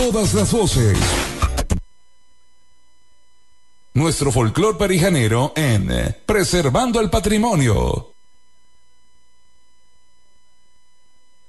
Todas las voces. Nuestro folclor perijanero en Preservando el Patrimonio.